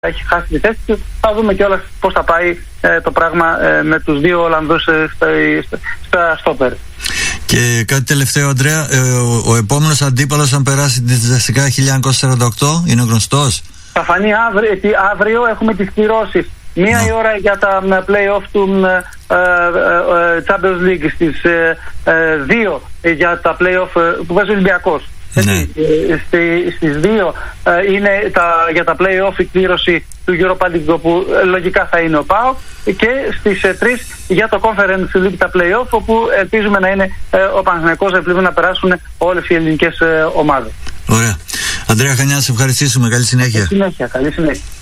έχει χάσει τη θέση του. Θα δούμε κιόλας πώς θα πάει το πράγμα με τους δύο Ολλανδούς στα στόπερ. Και κάτι τελευταίο, Αντρέα, ο επόμενος αντίπαλος, αν περάσει τη Τζεσικά 1948, είναι γνωστός? Θα φανεί αύριο, έχουμε τις κυρώσεις. Μία η ώρα για τα play-off του Champions League, στις 2 για τα play-off που βάζει ο Ολυμπιακός. Ναι. Στις 2 είναι για τα play-off η κλήρωση του Europa League, που λογικά θα είναι ο ΠΑΟΚ, και στις 3 για το Conference League τα play-off, όπου ελπίζουμε να είναι ο Παναθηναϊκός, ελπίζουμε να περάσουν όλες οι ελληνικές ομάδες. Ωραία. Ανδρέα Χανιά, σε ευχαριστήσουμε. Καλή συνέχεια. Καλή συνέχεια.